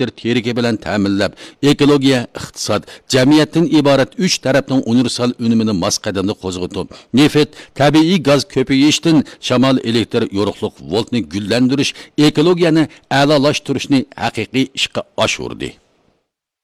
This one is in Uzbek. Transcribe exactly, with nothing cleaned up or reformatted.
elektr teriki bilan ta'minlab, ekologiya, iqtisod, jamiyatdan iborat uch tarafning universal unumini mos qadamda qo'zg'atib, neft, tabiiy gaz ko'payishdan shamol elektr yo'riqliq voltni gullantirish, ekologiyani a'lolashtirishni haqiqiy ishga oshirdi.